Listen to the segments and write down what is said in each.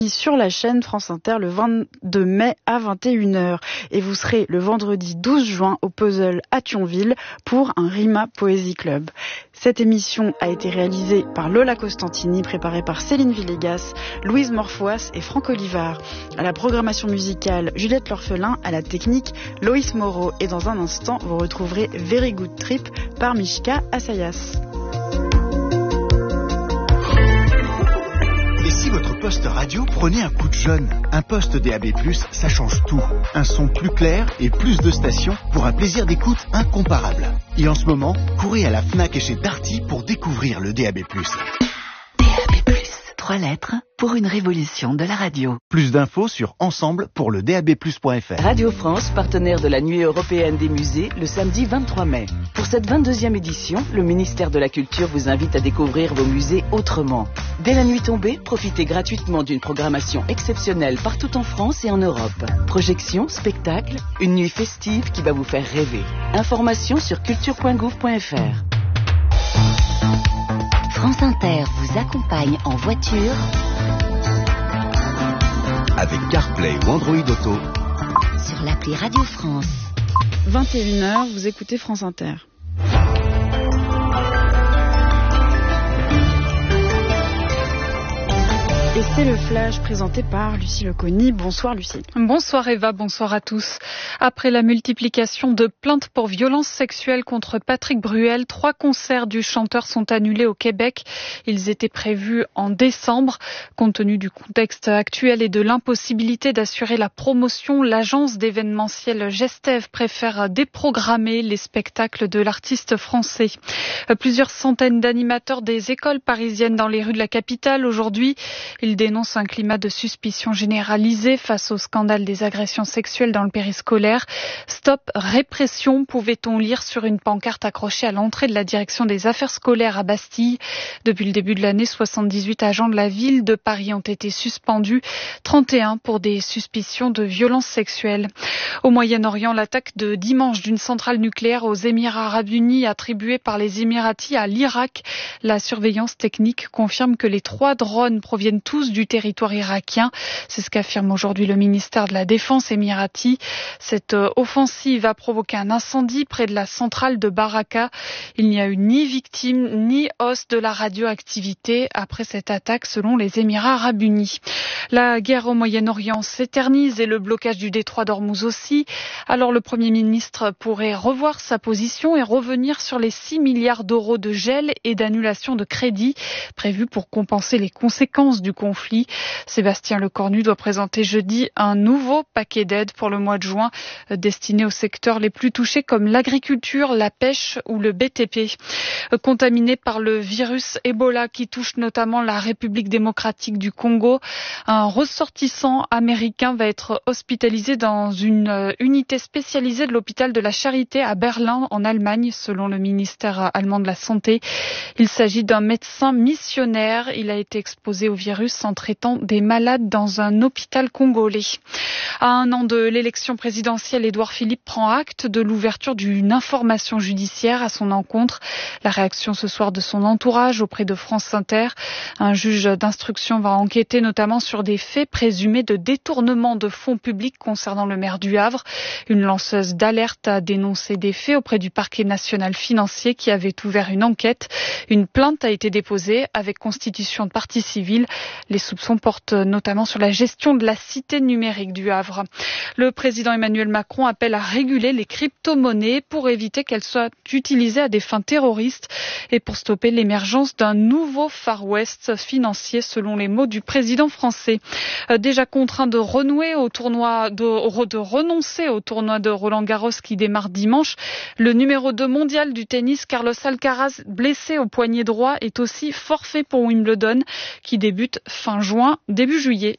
sur la chaîne France Inter le 22 mai à 21h. Et vous serez le vendredi 12 juin au Puzzle à Thionville pour un Rima Poésie Club. Cette émission a été réalisée par Lola Costantini, préparée par Céline Villegas, Louise Morfoas et Franck Olivard. À la programmation musicale, Juliette L'Orphelin, à la technique, Loïs Moreau. Et dans un instant, vous retrouverez Very Good Trip par Mishka Assayas. Et si votre poste radio prenait un coup de jeune? Un poste DAB+, ça change tout. Un son plus clair et plus de stations pour un plaisir d'écoute incomparable. Et en ce moment, courez à la Fnac et chez Darty pour découvrir le DAB+. DAB+, 3 lettres pour une révolution de la radio. Plus d'infos sur ensemble pour le DABplus.fr. Radio France, partenaire de la Nuit européenne des musées, le samedi 23 mai. Pour cette 22e édition, le ministère de la Culture vous invite à découvrir vos musées autrement. Dès la nuit tombée, profitez gratuitement d'une programmation exceptionnelle partout en France et en Europe. Projections, spectacles, une nuit festive qui va vous faire rêver. Informations sur culture.gouv.fr. France Inter vous accompagne en voiture Avec CarPlay ou Android Auto sur l'appli Radio France. 21h, vous écoutez France Inter. Et c'est le flash présenté par Lucie Leconi. Bonsoir Lucie. Bonsoir Eva, bonsoir à tous. Après la multiplication de plaintes pour violences sexuelles contre Patrick Bruel, 3 concerts du chanteur sont annulés au Québec. Ils étaient prévus en décembre. Compte tenu du contexte actuel et de l'impossibilité d'assurer la promotion, l'agence d'événementiel Gestev préfère déprogrammer les spectacles de l'artiste français. Plusieurs centaines d'animateurs des écoles parisiennes dans les rues de la capitale aujourd'hui. Il dénonce un climat de suspicion généralisé face au scandale des agressions sexuelles dans le périscolaire. Stop répression, pouvait-on lire sur une pancarte accrochée à l'entrée de la direction des affaires scolaires à Bastille. Depuis le début de l'année, 78 agents de la ville de Paris ont été suspendus, 31 pour des suspicions de violences sexuelles. Au Moyen-Orient, l'attaque de dimanche d'une centrale nucléaire aux Émirats arabes unis attribuée par les Émiratis à l'Irak. La surveillance technique confirme que les 3 drones proviennent tous du territoire irakien. C'est ce qu'affirme aujourd'hui le ministère de la Défense émirati. Cette offensive a provoqué un incendie près de la centrale de Baraka. Il n'y a eu ni victime ni hausse de la radioactivité après cette attaque selon les Émirats arabes unis. La guerre au Moyen-Orient s'éternise et le blocage du détroit d'Ormuz aussi. Alors le Premier ministre pourrait revoir sa position et revenir sur les 6 milliards d'euros de gel et d'annulation de crédit prévus pour compenser les conséquences du conflit. Sébastien Lecornu doit présenter jeudi un nouveau paquet d'aides pour le mois de juin destiné aux secteurs les plus touchés comme l'agriculture, la pêche ou le BTP. Contaminé par le virus Ebola qui touche notamment la République démocratique du Congo, un ressortissant américain va être hospitalisé dans une unité spécialisée de l'hôpital de la Charité à Berlin en Allemagne selon le ministère allemand de la Santé. Il s'agit d'un médecin missionnaire. Il a été exposé au virus en traitant des malades dans un hôpital congolais. À 1 an de l'élection présidentielle, Édouard Philippe prend acte de l'ouverture d'une information judiciaire à son encontre. La réaction ce soir de son entourage auprès de France Inter. Un juge d'instruction va enquêter notamment sur des faits présumés de détournement de fonds publics concernant le maire du Havre. Une lanceuse d'alerte a dénoncé des faits auprès du parquet national financier qui avait ouvert une enquête. Une plainte a été déposée avec constitution de partie civile. Les soupçons portent notamment sur la gestion de la cité numérique du Havre. Le président Emmanuel Macron appelle à réguler les crypto-monnaies pour éviter qu'elles soient utilisées à des fins terroristes et pour stopper l'émergence d'un nouveau Far West financier selon les mots du président français. Déjà contraint de renoncer au tournoi de Roland-Garros qui démarre dimanche, le numéro 2 mondial du tennis Carlos Alcaraz, blessé au poignet droit, est aussi forfait pour Wimbledon qui débute fin juin, début juillet.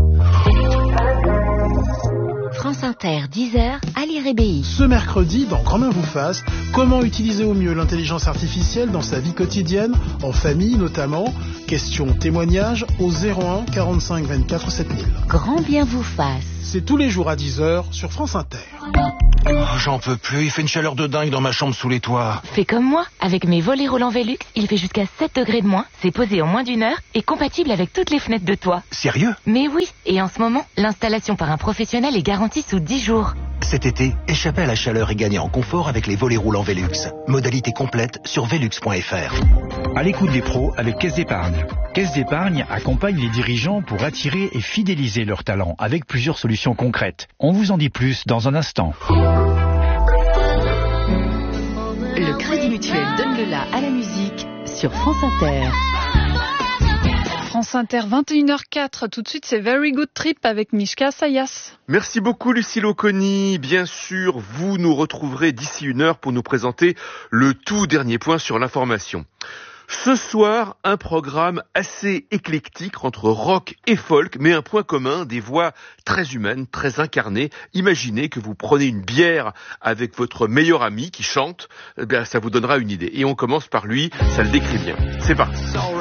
France Inter, 10h, Ali Rébéi. Ce mercredi, dans Grand Main vous fasse, comment utiliser au mieux l'intelligence artificielle dans sa vie quotidienne, en famille notamment. Question témoignage au 01 45 24 7000. Grand bien vous fasse. C'est tous les jours à 10h sur France Inter. Oh, j'en peux plus, il fait une chaleur de dingue dans ma chambre sous les toits. Fais comme moi, avec mes volets roulants Velux, il fait jusqu'à 7 degrés de moins, c'est posé en moins d'1 heure et compatible avec toutes les fenêtres de toit. Sérieux? Mais oui, et en ce moment, l'installation par un professionnel est garantie sous 10 jours. Cet été, échappez à la chaleur et gagnez en confort avec les volets roulants Velux. Modalité complète sur velux.fr. À l'écoute des pros avec Caisse d'Épargne. Caisse d'Épargne accompagne les dirigeants pour attirer et fidéliser leurs talents avec plusieurs solutions concrètes. On vous en dit plus dans un instant. Le Crédit Mutuel donne le la à la musique sur France Inter. France Inter, 21h04. Tout de suite, c'est Very Good Trip avec Mishka Sayas. Merci beaucoup, Lucille Oconi. Bien sûr, vous nous retrouverez d'ici 1 heure pour nous présenter le tout dernier point sur l'information. Ce soir, un programme assez éclectique entre rock et folk, mais un point commun, des voix très humaines, très incarnées. Imaginez que vous prenez une bière avec votre meilleur ami qui chante, ça vous donnera une idée. Et on commence par lui, ça le décrit bien. C'est parti.